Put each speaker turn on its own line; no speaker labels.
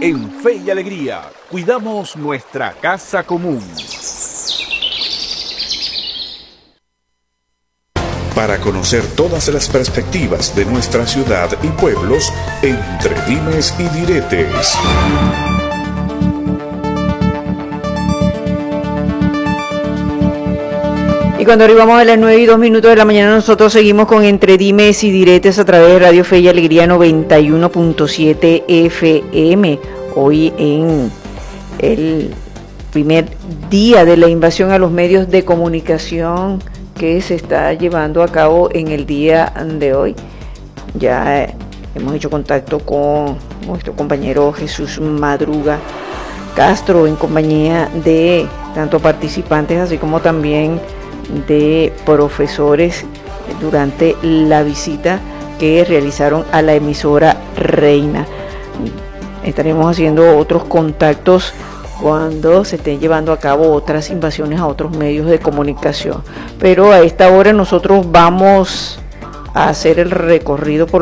En Fe y Alegría, cuidamos nuestra casa común.
Para conocer todas las perspectivas de nuestra ciudad y pueblos, entre dimes y diretes.
Y cuando arribamos a las 9:02 de la mañana, nosotros seguimos con Entre Dimes y Diretes a través de Radio Fe y Alegría 91.7 FM. Hoy en el primer día de la invasión a los medios de comunicación que se está llevando a cabo en el día de hoy. Ya hemos hecho contacto con nuestro compañero Jesús Madruga Castro en compañía de tanto participantes así como también de profesores durante la visita que realizaron a la emisora Reina. Estaremos haciendo otros contactos cuando se estén llevando a cabo otras invasiones a otros medios de comunicación. Pero a esta hora nosotros vamos a hacer el recorrido por